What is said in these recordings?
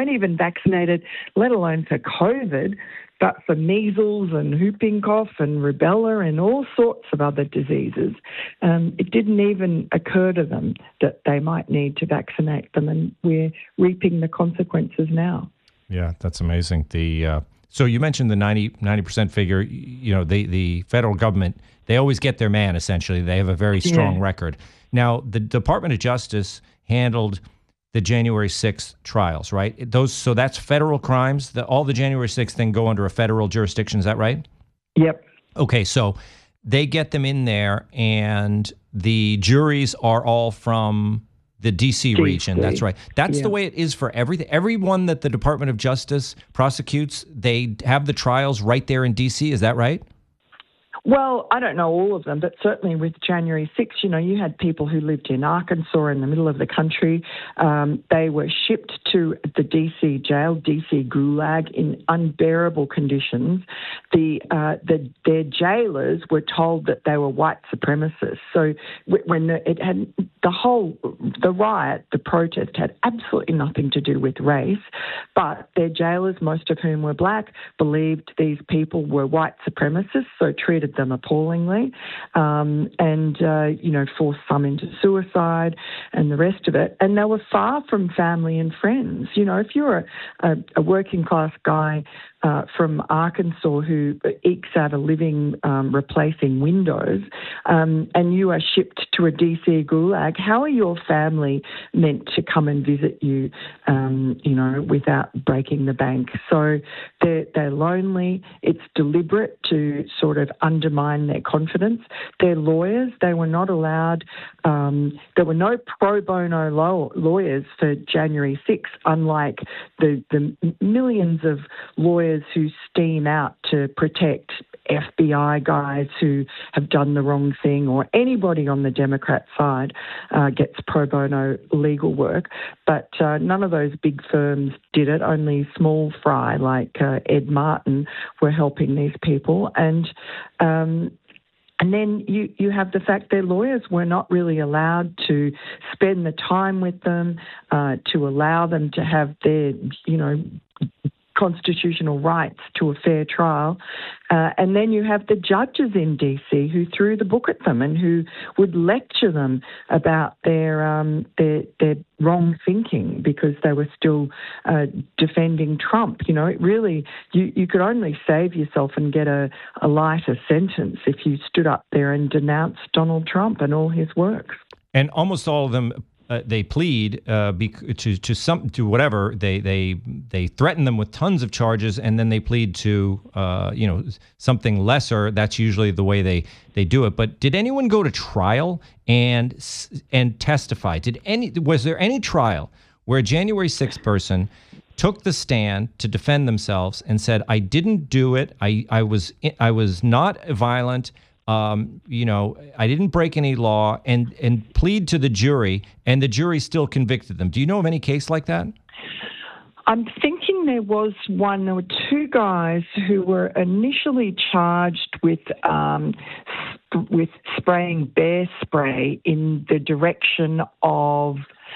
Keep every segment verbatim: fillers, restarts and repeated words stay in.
weren't even vaccinated, let alone for COVID, but for measles and whooping cough and rubella and all sorts of other diseases. Um, it didn't even occur to them that they might need to vaccinate them, and we're reaping the consequences now. Yeah, that's amazing. The uh, so you mentioned the ninety percent figure. You know, the, the federal government, they always get their man, essentially. They have a very strong yeah. record. Now, the Department of Justice handled the January sixth trials, right? Those, so that's federal crimes. The, all the January sixth thing go under a federal jurisdiction. Is that right? Yep. Okay, so they get them in there, and the juries are all from the D C region. D C. That's right. That's yeah. the way it is for everything. Everyone that the Department of Justice prosecutes, they have the trials right there in D C. Is that right? Well, I don't know all of them, but certainly with January sixth, you know, you had people who lived in Arkansas in the middle of the country. Um, they were shipped to the D C jail, D C Gulag, in unbearable conditions. The, uh, the their jailers were told that they were white supremacists. So when the, it had the whole, the riot, the protest had absolutely nothing to do with race, but their jailers, most of whom were black, believed these people were white supremacists, so treated them appallingly, um, and, uh, you know, forced some into suicide and the rest of it. And they were far from family and friends. You know, if you're a, a, a working class guy uh, from Arkansas who ekes out a living um, replacing windows, um, and you are shipped to a D C gulag, how are your family meant to come and visit you, um, you know, without breaking the bank? So they're, they're lonely. It's deliberate to sort of undermine their confidence. Their lawyers, they were not allowed, um, there were no pro bono law, lawyers for January sixth, unlike the, the millions of lawyers who steam out to protect F B I guys who have done the wrong thing, or anybody on the Democrat side uh, gets pro bono legal work. But uh, none of those big firms did it. Only small fry like uh, Ed Martin were helping these people. And um, And then you, you have the fact their lawyers were not really allowed to spend the time with them, uh, to allow them to have their, you know, constitutional rights to a fair trial. Uh, and then you have the judges in D C who threw the book at them and who would lecture them about their um, their, their wrong thinking because they were still uh, defending Trump. You know, it really, you, you could only save yourself and get a, a lighter sentence if you stood up there and denounced Donald Trump and all his works. And almost all of them, Uh, they plead uh, bec- to to some to whatever they they they threaten them with tons of charges, and then they plead to uh, you know something lesser. That's usually the way they they do it. But did anyone go to trial and and testify? Did any was there any trial where a January sixth person took the stand to defend themselves and said, "I didn't do it. I I was I was not violent." Um, you know, I didn't break any law, and, and plead to the jury, and the jury still convicted them. Do you know of any case like that? I'm thinking there was one. There were two guys who were initially charged with um, with spraying bear spray in the direction of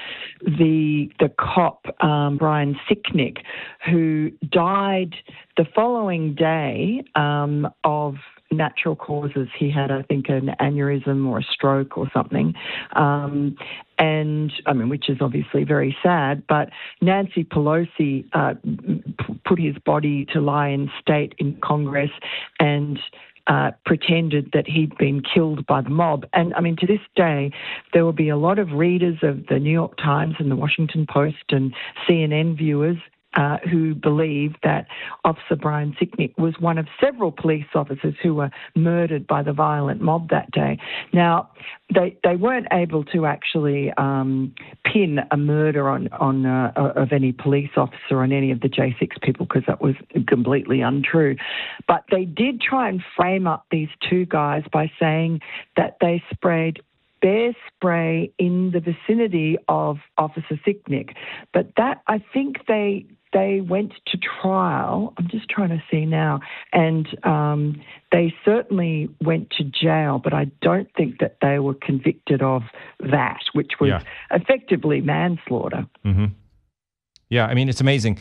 the the cop, um, Brian Sicknick, who died the following day um, of natural causes. He had, I think, an aneurysm or a stroke or something. Um, and, I mean, which is obviously very sad, but Nancy Pelosi uh, p- put his body to lie in state in Congress and Uh, pretended that he'd been killed by the mob. And, I mean, to this day, there will be a lot of readers of the New York Times and the Washington Post and C N N viewers uh, who believe that Officer Brian Sicknick was one of several police officers who were murdered by the violent mob that day. Now, they they weren't able to actually um, pin a murder on, on uh, of any police officer on any of the J six people because that was completely untrue. But they did try and frame up these two guys by saying that they sprayed bear spray in the vicinity of Officer Sicknick. But that, I think they they went to trial. I'm just trying to see now. And um, they certainly went to jail, but I don't think that they were convicted of that, which was yeah. effectively manslaughter. Mm-hmm. Yeah, I mean, it's amazing.